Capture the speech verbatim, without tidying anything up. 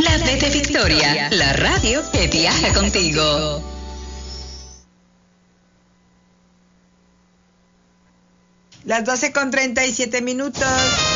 La D de Victoria, la radio que viaja contigo. Las doce con treinta y siete minutos.